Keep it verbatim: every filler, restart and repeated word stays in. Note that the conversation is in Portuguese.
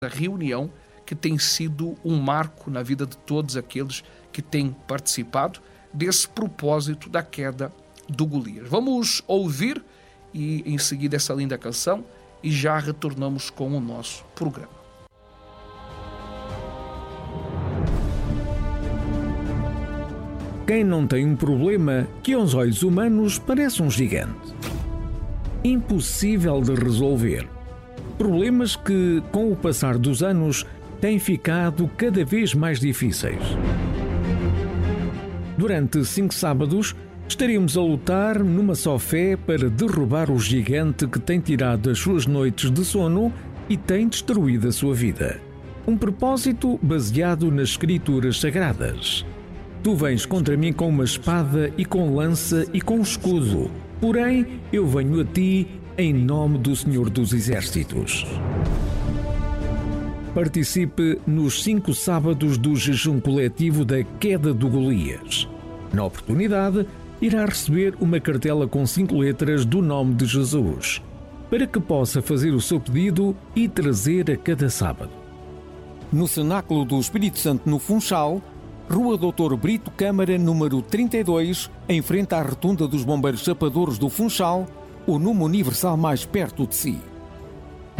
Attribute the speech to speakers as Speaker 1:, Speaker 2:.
Speaker 1: reunião que tem sido um marco na vida de todos aqueles que têm participado desse propósito da queda do Golias. Vamos ouvir e em seguida essa linda canção e já retornamos com o nosso programa.
Speaker 2: Quem não tem um problema que aos olhos humanos parece um gigante, impossível de resolver. Problemas que, com o passar dos anos, têm ficado cada vez mais difíceis. Durante cinco sábados, estaremos a lutar numa só fé para derrubar o gigante que tem tirado as suas noites de sono e tem destruído a sua vida. Um propósito baseado nas Escrituras Sagradas. Tu vens contra mim com uma espada e com lança e com escudo, porém eu venho a ti em nome do Senhor dos Exércitos. Participe nos cinco sábados do jejum coletivo da queda do Golias. Na oportunidade, irá receber uma cartela com cinco letras do nome de Jesus, para que possa fazer o seu pedido e trazer a cada sábado. No Cenáculo do Espírito Santo no Funchal, Rua doutor Brito Câmara, número trinta e dois, em frente à Rotunda dos Bombeiros Chapadores do Funchal, o número universal mais perto de si.